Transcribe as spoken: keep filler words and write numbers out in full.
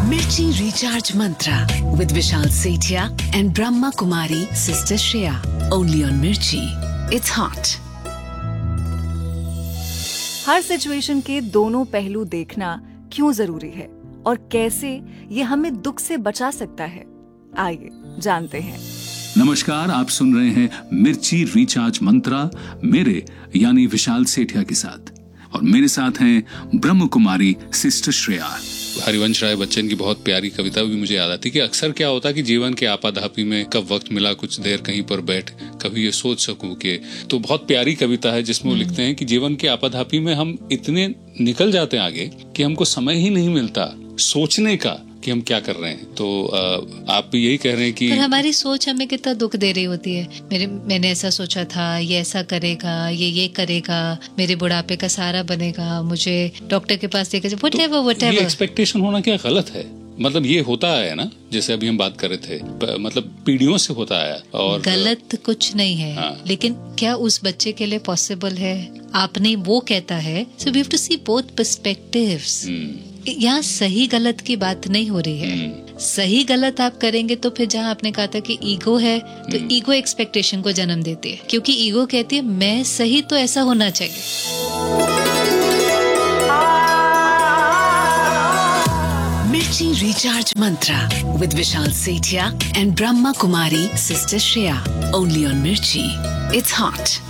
Mirchi Recharge Mantra with Vishal Sethia and Brahma Kumari Sister Shreya. Only on Mirchi. It's hot. Her situation के दोनों पहलू देखना क्यों जरूरी है और कैसे ये हमें दुख से बचा सकता है, आइए जानते हैं। नमस्कार, आप सुन रहे हैं मिर्ची रिचार्ज मंत्रा मेरे यानी विशाल सेठिया के साथ, और मेरे साथ हैं ब्रह्म कुमारी सिस्टर श्रेया। हरिवंश राय बच्चन की बहुत प्यारी कविता भी मुझे याद आती कि अक्सर क्या होता कि जीवन के आपाधापी में कब वक्त मिला कुछ देर कहीं पर बैठ कभी ये सोच सकूं कि, तो बहुत प्यारी कविता है जिसमें वो लिखते हैं कि जीवन के आपाधापी में हम इतने निकल जाते हैं आगे कि हमको समय ही नहीं मिलता सोचने का कि हम क्या कर रहे हैं। तो आ, आप भी यही कह रहे हैं कि पर हमारी सोच हमें कितना दुख दे रही होती है। मेरे मैंने ऐसा सोचा था, ये ऐसा करेगा, ये ये करेगा, मेरे बुढ़ापे का सहारा बनेगा, मुझे डॉक्टर के पास लेकर जाए, व्हाटएवर व्हाटएवर। ये एक्सपेक्टेशन होना क्या गलत है? मतलब ये होता है ना, जैसे अभी हम बात कर रहे थे, मतलब पीढ़ियों से होता है और गलत कुछ नहीं है। हाँ। लेकिन क्या उस बच्चे के लिए पॉसिबल है? आपने वो कहता है, so we have to C both perspectives. यहाँ सही गलत की बात नहीं हो रही है। सही गलत आप करेंगे तो फिर जहाँ आपने कहा था कि ईगो है, तो ईगो एक्सपेक्टेशन को जन्म देती है, क्योंकि ईगो कहती है मैं सही तो ऐसा होना चाहिए। Mirchi Recharge Mantra with Vishal Sethia and Brahma Kumari Sister Shreya. Only on Mirchi. It's hot.